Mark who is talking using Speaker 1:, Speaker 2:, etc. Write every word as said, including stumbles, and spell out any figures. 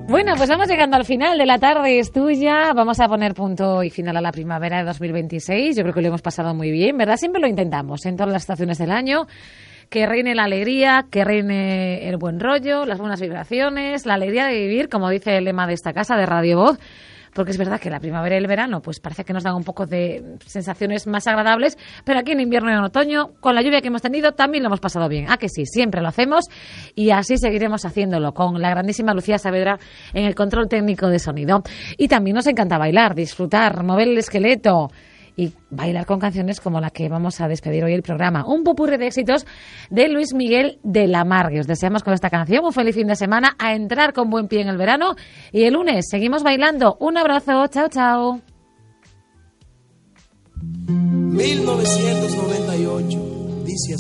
Speaker 1: Bueno, pues vamos llegando al final de la tarde, es tuya. Vamos a poner punto y final a la primavera de dos mil veintiséis. Yo creo que lo hemos pasado muy bien, ¿verdad? Siempre lo intentamos en todas las estaciones del año. Que reine la alegría, que reine el buen rollo, las buenas vibraciones, la alegría de vivir, como dice el lema de esta casa, de Radio Voz. Porque es verdad que la primavera y el verano pues parece que nos dan un poco de sensaciones más agradables, pero aquí en invierno y en otoño, con la lluvia que hemos tenido, también lo hemos pasado bien. ¿A que sí? Siempre lo hacemos y así seguiremos haciéndolo, con la grandísima Lucía Saavedra en el control técnico de sonido. Y también nos encanta bailar, disfrutar, mover el esqueleto y bailar con canciones como la que vamos a despedir hoy el programa. Un popurrí de éxitos de Luis Miguel de la Margue. Os deseamos con esta canción un feliz fin de semana, a entrar con buen pie en el verano. Y el lunes seguimos bailando. Un abrazo. Chao, chao.
Speaker 2: mil novecientos noventa y ocho. Dice así.